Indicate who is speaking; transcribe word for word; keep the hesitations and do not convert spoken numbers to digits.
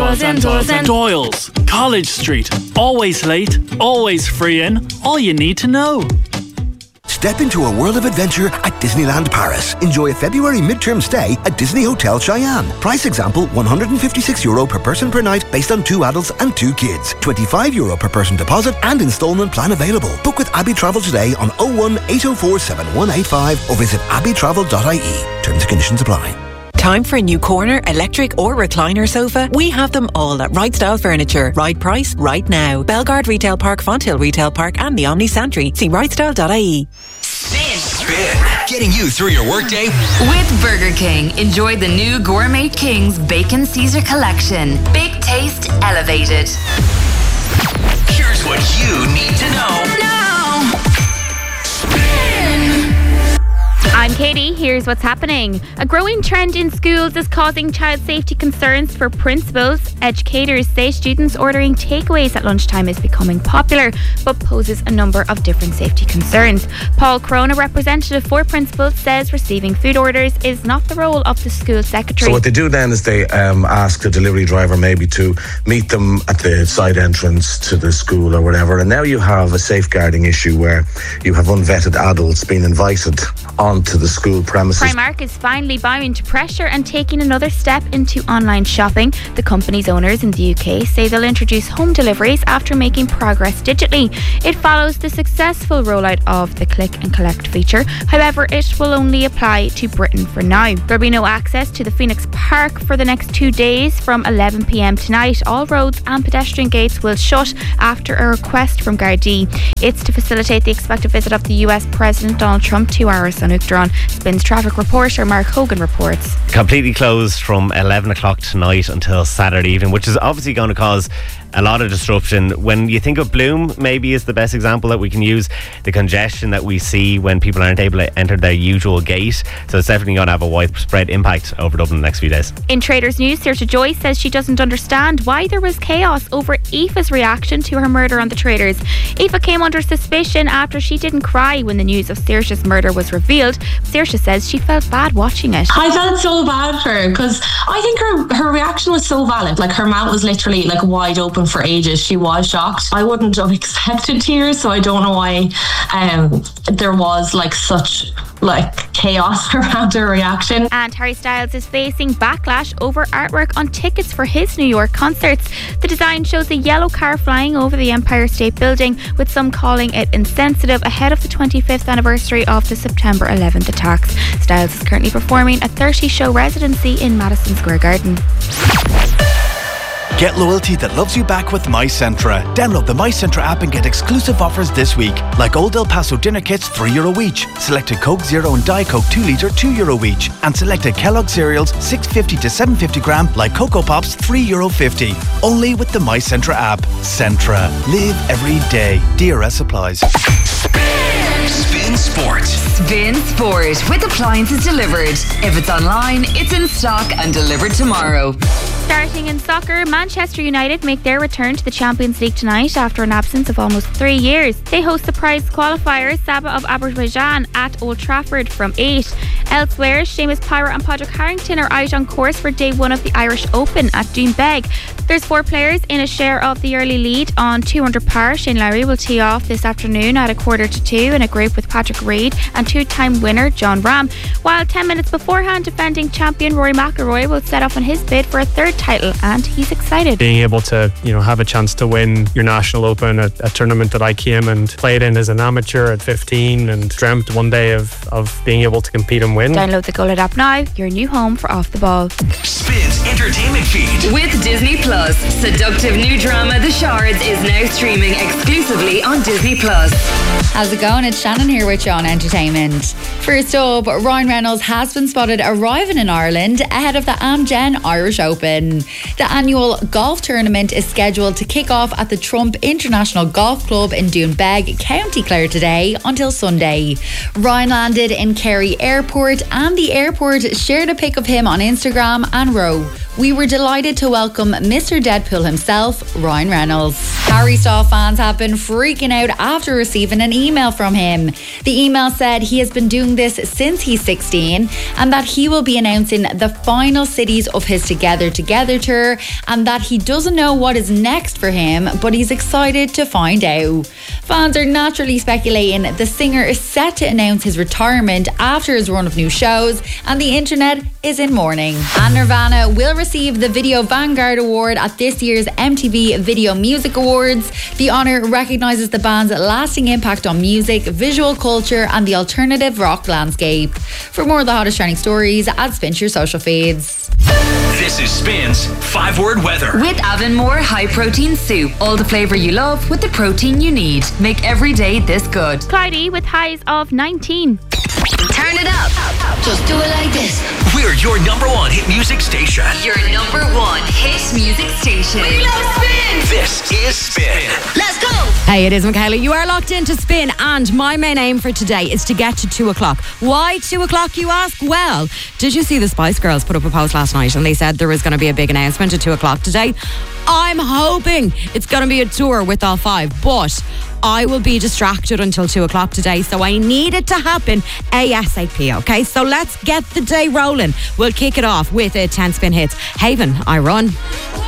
Speaker 1: Doyle's and Doyle's and
Speaker 2: Doyle's, College Street. Always late, always free in. All you need to know.
Speaker 3: Step into a world of adventure at Disneyland Paris. Enjoy a February midterm stay at Disney Hotel Cheyenne. Price example, one hundred fifty-six euro per person per night based on two adults and two kids. twenty-five euro per person deposit and instalment plan available. Book with Abbey Travel today on oh one eight oh four seven one eight five or visit abbey travel dot I E. Terms and conditions apply.
Speaker 4: Time for a new corner, electric or recliner sofa? We have them all at Right Style Furniture. Right price, right now. Belgard Retail Park, Fonthill Retail Park and the Omni Santry. See right style dot I E.
Speaker 5: Spin. Spin. Getting you through your workday.
Speaker 6: With Burger King, enjoy the new Gourmet King's Bacon Caesar Collection. Big taste, elevated.
Speaker 5: Here's what you need to know.
Speaker 6: Now.
Speaker 5: Spin.
Speaker 7: I'm Katie, here's what's happening. A growing trend in schools is causing child safety concerns for principals. Educators say students ordering takeaways at lunchtime is becoming popular, but poses a number of different safety concerns. Paul Crone, a representative for principals, says receiving food orders is not the role of the school secretary.
Speaker 8: So what they do then is they um, ask the delivery driver maybe to meet them at the side entrance to the school or whatever, and now you have a safeguarding issue where you have unvetted adults being invited onto the school premises.
Speaker 7: Primark is finally bowing to pressure and taking another step into online shopping. The company's owners in the U K say they'll introduce home deliveries after making progress digitally. It follows the successful rollout of the click and collect feature. However, it will only apply to Britain for now. There'll be no access to the Phoenix Park for the next two days from eleven p m tonight. All roads and pedestrian gates will shut after a request from Gardaí. It's to facilitate the expected visit of the U S President Donald Trump to Áras an Uachtaráin. Spin's traffic reporter Mark Hogan reports.
Speaker 9: Completely closed from eleven o'clock tonight until Saturday evening, which is obviously going to cause a lot of disruption. When you think of Bloom, maybe is the best example that we can use. The congestion that we see when people aren't able to enter their usual gate. So it's definitely going to have a widespread impact over Dublin in the next few days.
Speaker 7: In Traders News, Saoirse Joyce says she doesn't understand why there was chaos over Aoife's reaction to her murder on the Traders. Aoife came under suspicion after she didn't cry when the news of Saoirse's murder was revealed. Saoirse says she felt bad watching it.
Speaker 10: I felt so bad for her because I think her, her reaction was so valid. Like, her mouth was literally like wide open for ages. She was shocked. I wouldn't have expected tears, so I don't know why um, there was like such like chaos around her reaction.
Speaker 7: And Harry Styles is facing backlash over artwork on tickets for his New York concerts. The design shows a yellow car flying over the Empire State Building, with some calling it insensitive ahead of the twenty-fifth anniversary of the September eleventh attacks. Styles is currently performing a thirty show residency in Madison Square Garden.
Speaker 11: Get loyalty that loves you back with MyCentra. Download the MyCentra app and get exclusive offers this week, like Old El Paso dinner kits, three euro each. Selected Coke Zero and Diet Coke two litre, two euro each. And selected Kellogg cereals, six fifty to seven fifty gram, like Cocoa Pops, three euro fifty. Only with the MyCentra app. Centra. Live every day. D R S applies.
Speaker 5: Spin Sport.
Speaker 6: Spin Sport, with appliances delivered. If it's online, it's in stock and delivered tomorrow.
Speaker 7: Starting in soccer, Manchester United make their return to the Champions League tonight after an absence of almost three years. They host the prize qualifiers Sabah of Azerbaijan at Old Trafford from eight. Elsewhere, Seamus Power and Padraig Harrington are out on course for day one of the Irish Open at Doonbeg. There's four players in a share of the early lead on two under par. Shane Lowry will tee off this afternoon at a quarter to two in a group with Patrick Reed and two-time winner John Ram. While ten minutes beforehand, defending champion Rory McIlroy will set off on his bid for a third title, and he's excited.
Speaker 12: Being able to, you know, have a chance to win your National Open, a, a tournament that I came and played in as an amateur at fifteen, and dreamt one day of, of being able to compete and win.
Speaker 7: Download the Gullet app now, your new home for Off the Ball.
Speaker 5: Spin's entertainment feed.
Speaker 6: With Disney Plus, seductive new drama The Shards is now streaming exclusively on Disney Plus.
Speaker 13: How's it going? It's Shannon here with you on Entertainment. First up, Ryan Reynolds has been spotted arriving in Ireland ahead of the Amgen Irish Open. The annual golf tournament is scheduled to kick off at the Trump International Golf Club in Doonbeg, County Clare today until Sunday. Ryan landed in Kerry Airport and the airport shared a pic of him on Instagram and wrote, "We were delighted to welcome Mister Deadpool himself, Ryan Reynolds." Harry Styles fans have been freaking out after receiving an email from him. The email said he has been doing doing this since he's sixteen, and that he will be announcing the final cities of his Together Together tour, and that he doesn't know what is next for him, but he's excited to find out. Fans are naturally speculating the singer is set to announce his retirement after his run of new shows, and the internet is in mourning. And Nirvana will receive the Video Vanguard Award at this year's M T V Video Music Awards. The honour recognises the band's lasting impact on music, visual culture and the alternative rock landscape. For more of the hottest trending stories, add Spin to your social feeds.
Speaker 5: This is Spin's five word weather.
Speaker 6: With Avonmore High Protein Soup. All the flavour you love with the protein you need. Make every day this good.
Speaker 7: Cloudy with highs of nineteen.
Speaker 6: Turn it up.
Speaker 5: Just do it like this. We're your number one hit music station.
Speaker 6: Your number one hit music station. We love Spin.
Speaker 5: This is Spin.
Speaker 6: Let's go.
Speaker 1: Hey, it is Michaela. You are locked into Spin, and my main aim for today is to get to two o'clock. Why two o'clock, you ask? Well, did you see the Spice Girls put up a post last night and they said there was going to be a big announcement at two o'clock today? I'm hoping it's going to be a tour with all five, but I will be distracted until two o'clock today, so I need it to happen ASAP, okay? So let's get the day rolling. We'll kick it off with a ten Spin Hits. Haven, I Run.